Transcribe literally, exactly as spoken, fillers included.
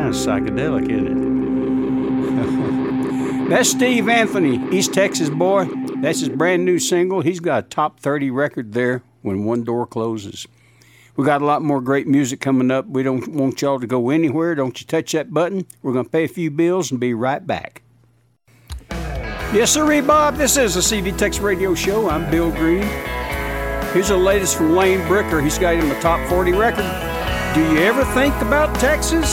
of psychedelic, isn't it? That's Steve Anthony, East Texas boy. That's his brand new single. He's got a top thirty record there, When One Door Closes. We got a lot more great music coming up. We don't want y'all to go anywhere. Don't you touch that button. We're going to pay a few bills and be right back. Yes, sir, Bob. This is a C D Tex Radio Show. I'm Bill Green. Here's the latest from Wayne Bricker. He's got him a top forty record. Do you ever think about Texas?